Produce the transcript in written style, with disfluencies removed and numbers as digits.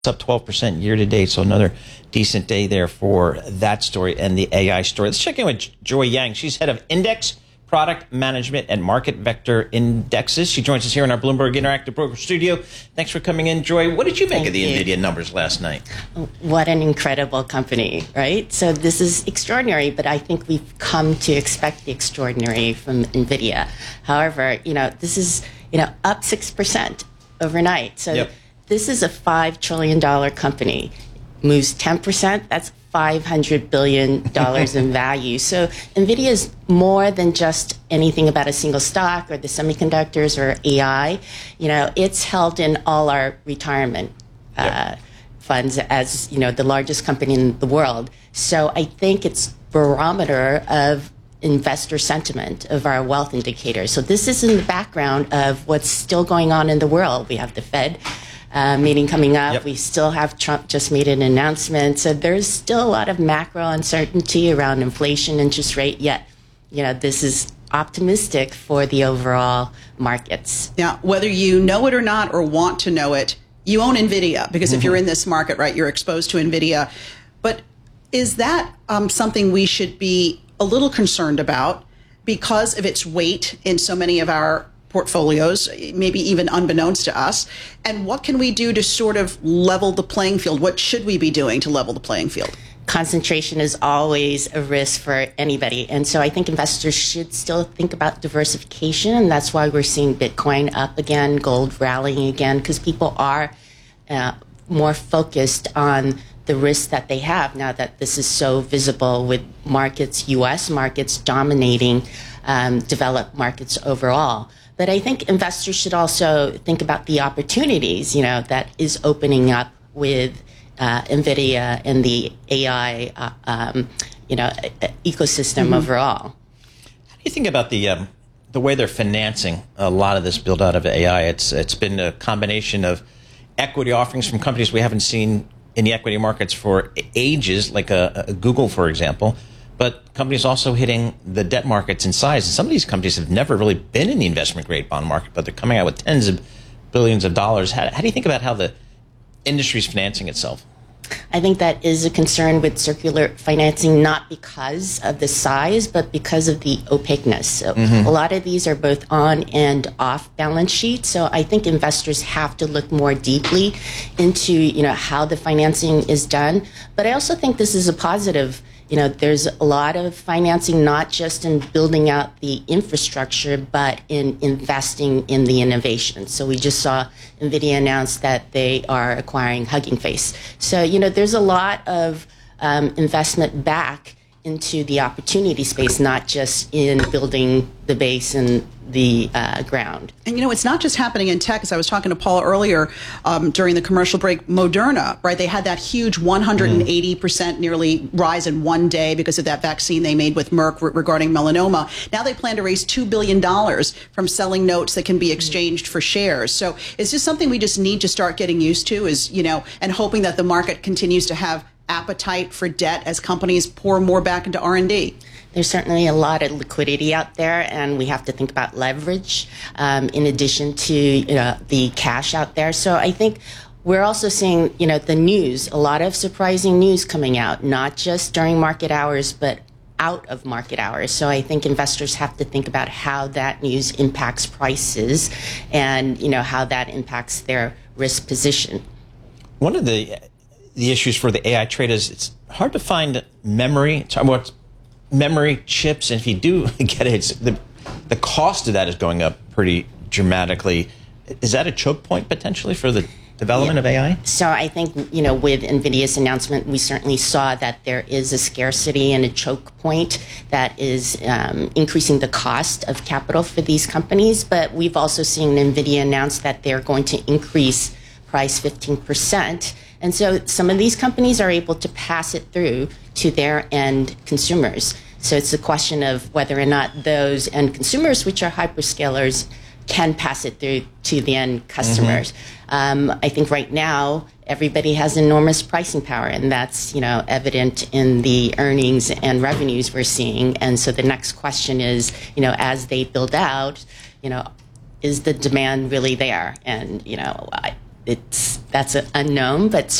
up 12% year to date. So another decent day there for that story and the AI story. Let's check in with Joy Yang. She's head of Index Product Management and Market Vector Indexes. She joins us here in our Bloomberg Interactive Broker Studio. Thanks for coming in, Joy. What did you make of the NVIDIA numbers last night? What an incredible company, right? So this is extraordinary, but I think we've come to expect the extraordinary from NVIDIA. However, this is, up 6% overnight. So this is a $5 trillion company. Moves 10%, that's $500 billion in value. So NVIDIA is more than just anything about a single stock or the semiconductors or AI. It's held in all our retirement funds as, the largest company in the world. So I think it's barometer of investor sentiment of our wealth indicator. So this is in the background of what's still going on in the world. We have the Fed meeting coming up. We still have Trump just made an announcement. So there's still a lot of macro uncertainty around inflation, interest rate, yet, this is optimistic for the overall markets. Now, whether you know it or not or want to know it, you own NVIDIA because if you're in this market, right, you're exposed to NVIDIA. But is that something we should be a little concerned about because of its weight in so many of our portfolios, maybe even unbeknownst to us? And what can we do to sort of level the playing field? What should we be doing to level the playing field? Concentration is always a risk for anybody. And so I think investors should still think about diversification. And that's why we're seeing Bitcoin up again, gold rallying again, because people are more focused on the risks that they have now that this is so visible with markets, U.S. markets dominating developed markets overall. But I think investors should also think about the opportunities, that is opening up with NVIDIA and the AI, ecosystem overall. How do you think about the way they're financing a lot of this build out of AI? It's been a combination of equity offerings from companies we haven't seen in the equity markets for ages, like a Google, for example. But companies also hitting the debt markets in size. And some of these companies have never really been in the investment grade bond market, but they're coming out with tens of billions of dollars. How do you think about how the industry is financing itself? I think that is a concern with circular financing, not because of the size, but because of the opaqueness. So a lot of these are both on and off balance sheet. So I think investors have to look more deeply into, how the financing is done. But I also think this is a positive. There's a lot of financing, not just in building out the infrastructure, but in investing in the innovation. So we just saw NVIDIA announce that they are acquiring Hugging Face. So, there's a lot of investment back into the opportunity space, not just in building the base and the ground. And, it's not just happening in tech. As I was talking to Paula earlier during the commercial break, Moderna, right? They had that huge 180% nearly rise in one day because of that vaccine they made with Merck regarding melanoma. Now they plan to raise $2 billion from selling notes that can be exchanged for shares. So is this something we just need to start getting used to and hoping that the market continues to have appetite for debt as companies pour more back into R&D? There's certainly a lot of liquidity out there, and we have to think about leverage in addition to the cash out there. So I think we're also seeing the news, a lot of surprising news coming out, not just during market hours, but out of market hours. So I think investors have to think about how that news impacts prices and how that impacts their risk position. One of the issues for the AI trade is it's hard to find memory chips, and if you do get it, the cost of that is going up pretty dramatically. Is that a choke point potentially for the development of AI? So I think, with NVIDIA's announcement, we certainly saw that there is a scarcity and a choke point that is increasing the cost of capital for these companies. But we've also seen NVIDIA announce that they're going to increase price 15%. And so some of these companies are able to pass it through to their end consumers. So it's a question of whether or not those end consumers, which are hyperscalers, can pass it through to the end customers. I think right now everybody has enormous pricing power, and that's evident in the earnings and revenues we're seeing. And so the next question is, as they build out, is the demand really there? And that's an unknown, but